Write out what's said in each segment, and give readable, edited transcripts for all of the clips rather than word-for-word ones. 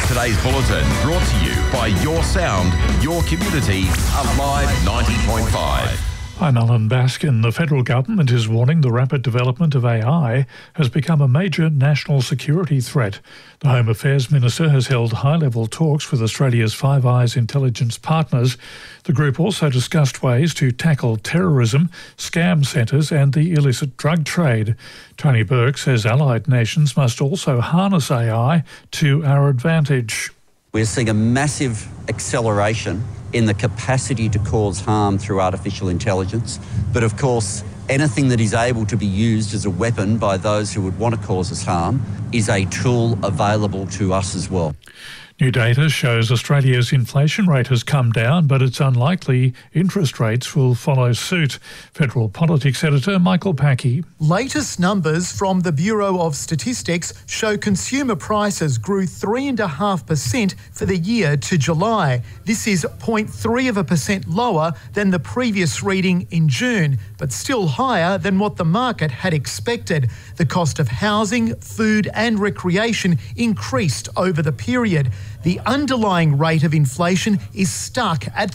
Today's bulletin brought to you by Your Sound, Your Community, Alive 90.5. I'm Alan Baskin. The federal government is warning the rapid development of AI has become a major national security threat. The Home Affairs Minister has held high-level talks with Australia's Five Eyes intelligence partners. The group also discussed ways to tackle terrorism, scam centres and the illicit drug trade. Tony Burke says allied nations must also harness AI to our advantage. We're seeing a massive acceleration in the capacity to cause harm through artificial intelligence. But of course, anything that is able to be used as a weapon by those who would want to cause us harm is a tool available to us as well. New data shows Australia's inflation rate has come down, but it's unlikely interest rates will follow suit. Federal Politics Editor Michael Packey. Latest numbers from the Bureau of Statistics show consumer prices grew 3.5% for the year to July. This is 0.3% lower than the previous reading in June, but still higher than what the market had expected. The cost of housing, food and recreation increased over the period. The underlying rate of inflation is stuck at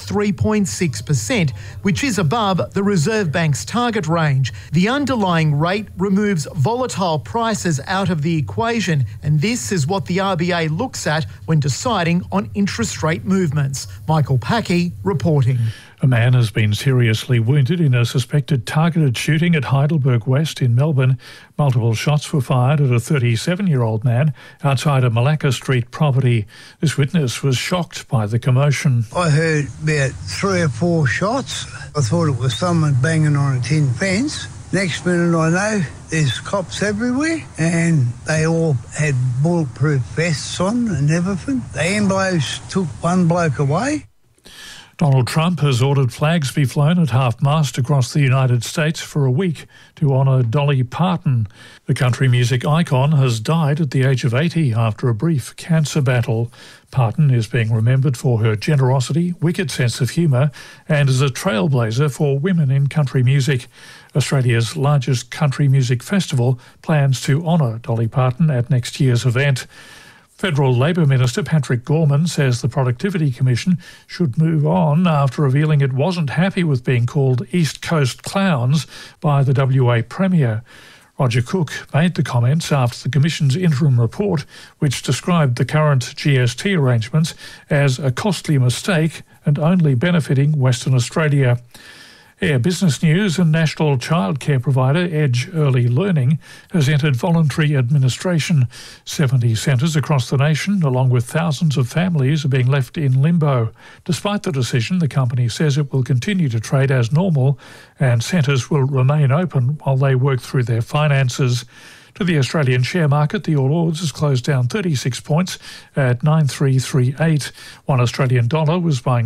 3.6%, which is above the Reserve Bank's target range. The underlying rate removes volatile prices out of the equation, and this is what the RBA looks at when deciding on interest rate movements. Michael Packey reporting. A man has been seriously wounded in a suspected targeted shooting at Heidelberg West in Melbourne. Multiple shots were fired at a 37-year-old man outside a Malacca Street property. This witness was shocked by the commotion. I heard about 3 or 4 shots. I thought it was someone banging on a tin fence. Next minute I know, there's cops everywhere and they all had bulletproof vests on and everything. The ambos took one bloke away. Donald Trump has ordered flags be flown at half-mast across the United States for a week to honour Dolly Parton. The country music icon has died at the age of 80 after a brief cancer battle. Parton is being remembered for her generosity, wicked sense of humour and as a trailblazer for women in country music. Australia's largest country music festival plans to honour Dolly Parton at next year's event. Federal Labor Minister Patrick Gorman says the Productivity Commission should move on after revealing it wasn't happy with being called East Coast clowns by the WA Premier. Roger Cook made the comments after the Commission's interim report, which described the current GST arrangements as a costly mistake and only benefiting Western Australia. Air Business News and national childcare provider Edge Early Learning has entered voluntary administration. 70 centres across the nation, along with thousands of families, are being left in limbo. Despite the decision, the company says it will continue to trade as normal and centres will remain open while they work through their finances. To the Australian share market, the All Ords has closed down 36 points at 9338. One Australian dollar was buying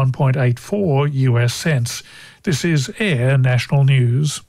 71.84 US cents. This is Air National News.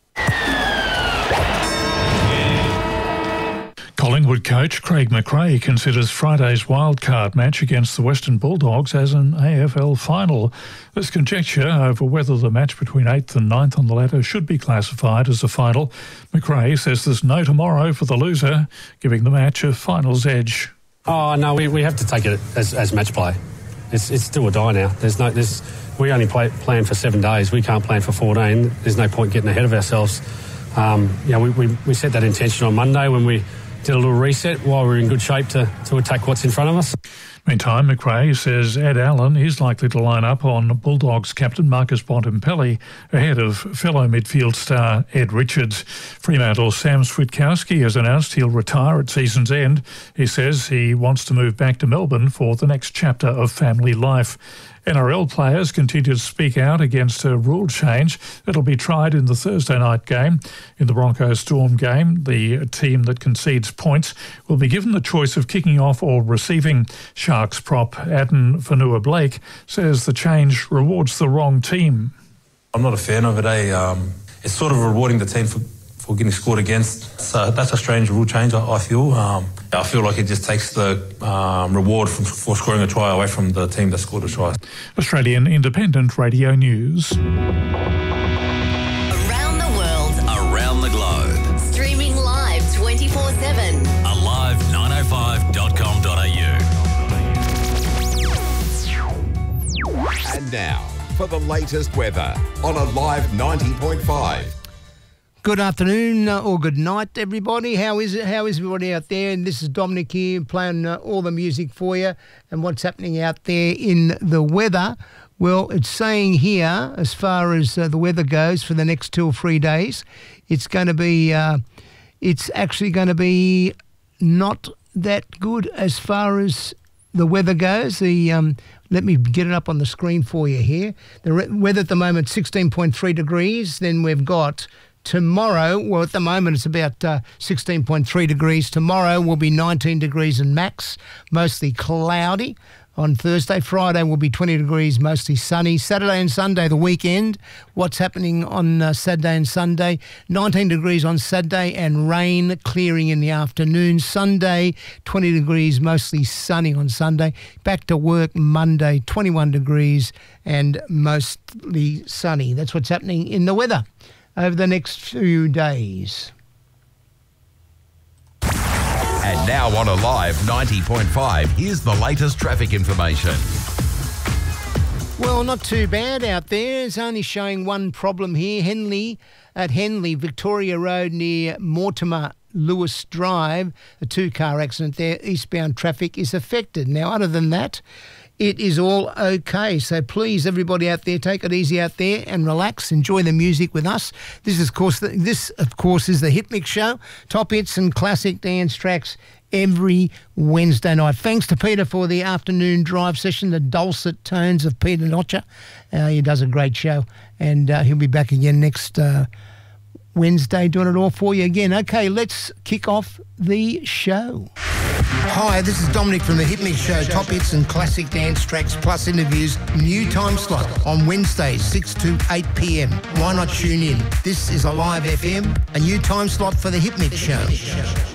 Collingwood coach Craig McRae considers Friday's wildcard match against the Western Bulldogs as an AFL final. There's conjecture over whether the match between 8th and 9th on the ladder should be classified as a final. McRae says there's no tomorrow for the loser, giving the match a finals edge. Oh, no, we have to take it as match play. It's do or die now. We only plan for 7 days. We can't plan for 14. There's no point getting ahead of ourselves. We set that intention on Monday when we did a little reset while we're in good shape to attack what's in front of us. Meantime, McRae says Ed Allen is likely to line up on Bulldogs captain Marcus Bontempelli ahead of fellow midfield star Ed Richards. Fremantle's Sam Switkowski has announced he'll retire at season's end. He says he wants to move back to Melbourne for the next chapter of family life. NRL players continue to speak out against a rule change that'll be tried in the Thursday night game. In the Broncos Storm game, the team that concedes points will be given the choice of kicking off or receiving. Sharks prop Aden Fanua-Blake says the change rewards the wrong team. I'm not a fan of it. It's sort of rewarding the team for getting scored against. So that's a strange rule change, I feel. I feel like it just takes the reward for scoring a try away from the team that scored a try. Australian Independent Radio News. Around the world, around the globe. Streaming live 24/7. Alive905.com.au. now for the latest weather on Alive 90.5. Good afternoon or good night, everybody. How is it? How is everybody out there? And this is Dominic here playing all the music for you and what's happening out there in the weather. Well, it's saying here, as far as the weather goes for the next 2 or 3 days, it's going to be, it's actually going to be not that good as far as the weather goes. Let me get it up on the screen for you here. The weather at the moment, 16.3 degrees. Then we've got tomorrow, well, at the moment it's about 16.3 degrees. Tomorrow will be 19 degrees and max, mostly cloudy. On Thursday, Friday will be 20 degrees, mostly sunny. Saturday and Sunday, the weekend. What's happening on Saturday and Sunday? 19 degrees on Saturday and rain clearing in the afternoon. Sunday, 20 degrees, mostly sunny on Sunday. Back to work Monday, 21 degrees and mostly sunny. That's what's happening in the weather over the next few days. And now on Alive 90.5, here's the latest traffic information. Well, not too bad out there. It's only showing one problem here. At Henley, Victoria Road near Mortimer Lewis Drive, a 2-car accident there. Eastbound traffic is affected. Now, other than that, it is all okay. So please, everybody out there, take it easy out there and relax. Enjoy the music with us. This, of course, is the Hit Mix Show. Top hits and classic dance tracks every Wednesday night. Thanks to Peter for the afternoon drive session, the dulcet tones of Peter Notcher. He does a great show, and he'll be back again next Wednesday doing it all for you again. Okay, let's kick off the show. Hi, this is Dominic from the Hit Mix Show. Top hits and classic dance tracks plus interviews. New time slot on Wednesdays, 6 to 8 p.m. Why not tune in? This is Alive FM, a new time slot for the Hit Mix Show.